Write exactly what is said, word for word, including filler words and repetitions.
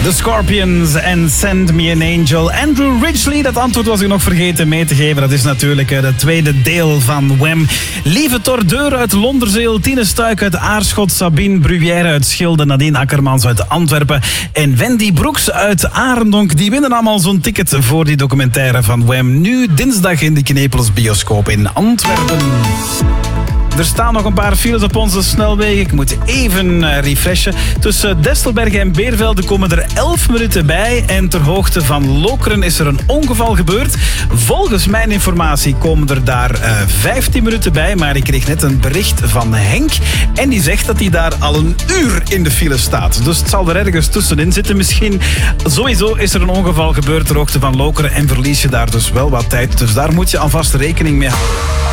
The Scorpions en Send Me an Angel. Andrew Ridgeley, dat antwoord was ik nog vergeten mee te geven. Dat is natuurlijk het tweede deel van Wham. Lieve Tordeur uit Londerzeel, Tine Stuik uit Aarschot, Sabine Bruyère uit Schilde, Nadine Akkermans uit Antwerpen en Wendy Broeks uit Arendonk. Die winnen allemaal zo'n ticket voor die documentaire van Wham. Nu dinsdag in de Knepels bioscoop in Antwerpen. Er staan nog een paar files op onze snelwegen. Ik moet even refreshen. Tussen Destelbergen en Beervelde komen er elf minuten bij. En ter hoogte van Lokeren is er een ongeval gebeurd. Volgens mijn informatie komen er daar uh, vijftien minuten bij. Maar ik kreeg net een bericht van Henk. En die zegt dat hij daar al een uur in de file staat. Dus het zal er ergens tussenin zitten misschien. Sowieso is er een ongeval gebeurd ter hoogte van Lokeren. En verlies je daar dus wel wat tijd. Dus daar moet je alvast rekening mee houden.